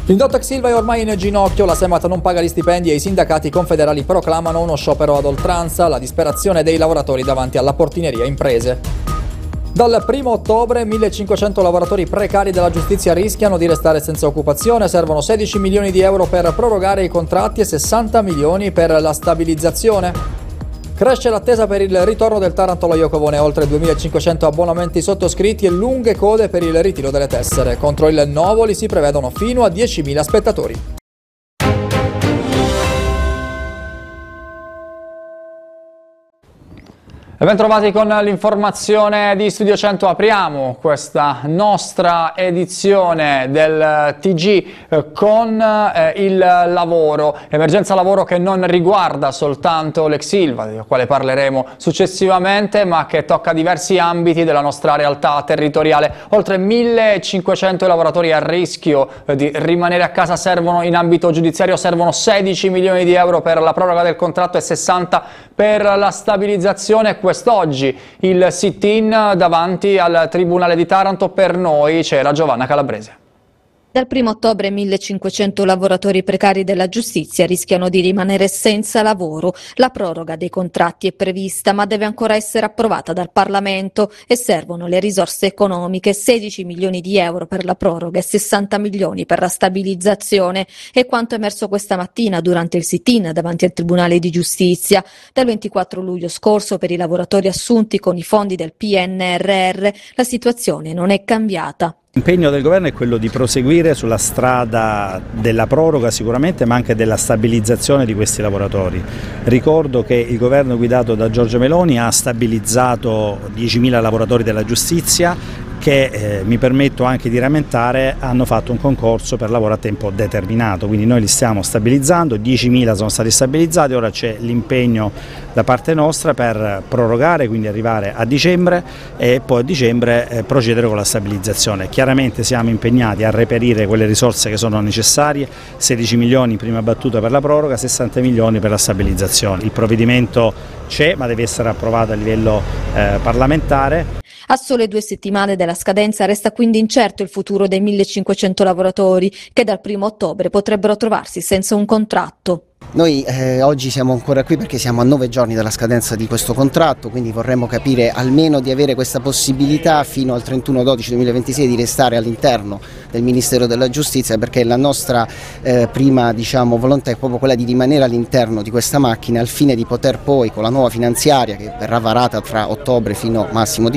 L'indotto ex Ilva è ormai in ginocchio, la Semat non paga gli stipendi e i sindacati confederali proclamano uno sciopero ad oltranza, la disperazione dei lavoratori davanti alla portineria imprese. Dal 1° ottobre 1500 lavoratori precari della giustizia rischiano di restare senza occupazione, servono 16 milioni di euro per prorogare i contratti e 60 milioni per la stabilizzazione. Cresce l'attesa per il ritorno del Taranto allo Iocovone, oltre 2500 abbonamenti sottoscritti e lunghe code per il ritiro delle tessere. Contro il Novoli si prevedono fino a 10.000 spettatori. E ben trovati con l'informazione di Studio 100. Apriamo questa nostra edizione del TG con il lavoro, emergenza lavoro che non riguarda soltanto l'ex Ilva, del quale parleremo successivamente, ma che tocca diversi ambiti della nostra realtà territoriale. Oltre 1500 lavoratori a rischio di rimanere a casa servono in ambito giudiziario, servono 16 milioni di euro per la proroga del contratto e 60 per la stabilizzazione. Quest'oggi il sit-in davanti al Tribunale di Taranto. Per noi c'era Giovanna Calabrese. Dal 1° ottobre 1500 lavoratori precari della giustizia rischiano di rimanere senza lavoro. La proroga dei contratti è prevista, ma deve ancora essere approvata dal Parlamento e servono le risorse economiche, 16 milioni di euro per la proroga e 60 milioni per la stabilizzazione. È quanto emerso questa mattina durante il sit-in davanti al Tribunale di Giustizia. Dal 24 luglio scorso, per i lavoratori assunti con i fondi del PNRR, la situazione non è cambiata. L'impegno del governo è quello di proseguire sulla strada della proroga sicuramente, ma anche della stabilizzazione di questi lavoratori. Ricordo che il governo guidato da Giorgia Meloni ha stabilizzato 10.000 lavoratori della giustizia che, mi permetto anche di rammentare, hanno fatto un concorso per lavoro a tempo determinato, quindi noi li stiamo stabilizzando, 10.000 sono stati stabilizzati, ora c'è l'impegno da parte nostra per prorogare, quindi arrivare a dicembre e poi a dicembre procedere con la stabilizzazione. Chiaramente siamo impegnati a reperire quelle risorse che sono necessarie, 16 milioni in prima battuta per la proroga, 60 milioni per la stabilizzazione. Il provvedimento c'è, ma deve essere approvato a livello parlamentare. A sole 2 settimane dalla scadenza resta quindi incerto il futuro dei 1500 lavoratori che dal 1° ottobre potrebbero trovarsi senza un contratto. Noi oggi siamo ancora qui perché siamo a 9 giorni dalla scadenza di questo contratto, quindi vorremmo capire almeno di avere questa possibilità fino al 31/12/2026 di restare all'interno del Ministero della Giustizia, perché la nostra prima volontà è proprio quella di rimanere all'interno di questa macchina al fine di poter poi con la nuova finanziaria che verrà varata tra ottobre fino massimo